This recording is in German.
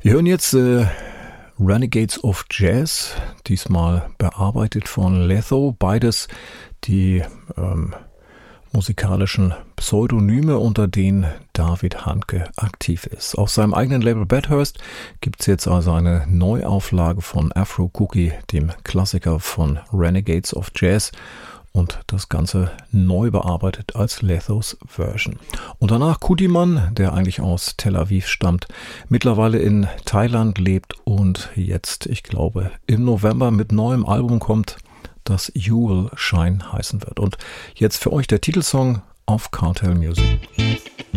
Wir hören jetzt Renegades of Jazz, diesmal bearbeitet von Letho. Beides die musikalischen Pseudonyme, unter denen David Handke aktiv ist. Auf seinem eigenen Label Bathurst gibt es jetzt also eine Neuauflage von Afro Cookie, dem Klassiker von Renegades of Jazz, und das Ganze neu bearbeitet als Lethos Version. Und danach Kudiman, der eigentlich aus Tel Aviv stammt, mittlerweile in Thailand lebt und jetzt, ich glaube, im November mit neuem Album kommt, das You Will Shine heißen wird. Und jetzt für euch der Titelsong auf Cartel Music.